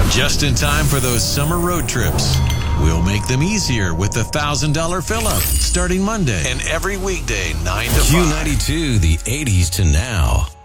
Just in time for those summer road trips. We'll make them easier with the $1,000 fill-up starting Monday and every weekday 9 to 5. Q92, the 80s to now.